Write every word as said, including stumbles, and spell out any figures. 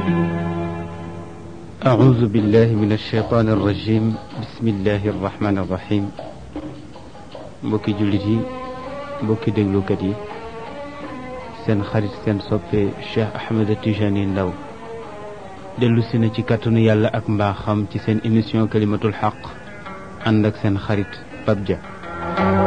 أعوذ بالله من الشيطان الرجيم بسم الله الرحمن الرحيم mbokki jullit yi mbokki déglukat yi seen xarit seen soppe Cheikh Ahmed Tijani Ndaw dellu si na ci kàttanu yàlla ak mbaaxam ci seen émission kalimatul xaq ànd ak seen xarit Pape Dia